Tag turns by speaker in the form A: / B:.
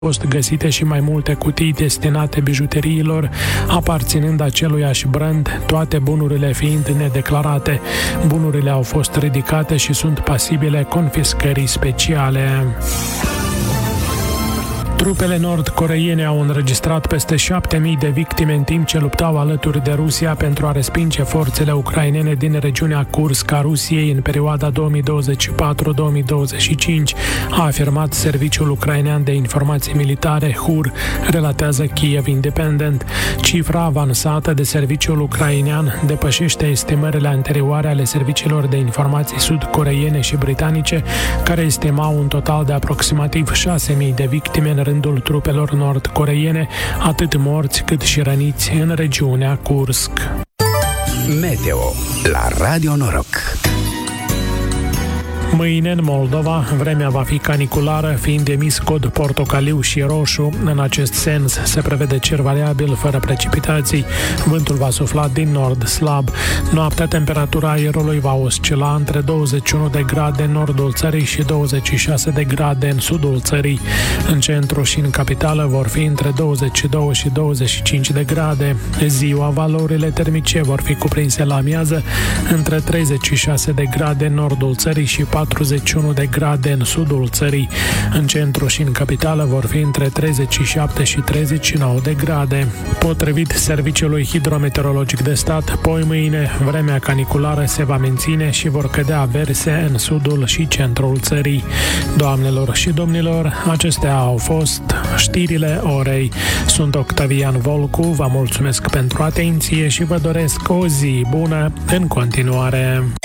A: fost găsite și mai multe cutii destinate bijuteriilor, aparținând aceluiași brand, toate bunurile fiind nedeclarate. Bunurile au fost ridicate și sunt pasibile confiscării speciale. Trupele nord-coreene au înregistrat peste 7.000 de victime în timp ce luptau alături de Rusia pentru a respinge forțele ucrainene din regiunea Kursk a Rusiei în perioada 2024-2025, a afirmat Serviciul Ucrainean de Informații Militare, HUR, relatează Kiev Independent. Cifra avansată de serviciul ucrainean depășește estimările anterioare ale serviciilor de informații sud-coreene și britanice, care estimau un total de aproximativ 6.000 de victime în rândul trupelor nord-coreene, atât morți cât și răniți în regiunea Kursk.
B: Meteo la Radio Noroc.
A: Mâine, în Moldova, vremea va fi caniculară, fiind emis cod portocaliu și roșu. În acest sens, se prevede cer variabil, fără precipitații. Vântul va sufla din nord slab. Noaptea, temperatura aerului va oscila între 21 de grade în nordul țării și 26 de grade în sudul țării. În centru și în capitală vor fi între 22 și 25 de grade. Ziua, valorile termice vor fi cuprinse la amiază între 36 de grade în nordul țării și 41 de grade în sudul țării. În centru și în capitală vor fi între 37 și 39 de grade. Potrivit Serviciului Hidrometeorologic de Stat, mâine vremea caniculară se va menține și vor cădea averse în sudul și centrul țării. Doamnelor și domnilor, acestea au fost știrile orei. Sunt Octavian Volcu, vă mulțumesc pentru atenție și vă doresc o zi bună în continuare.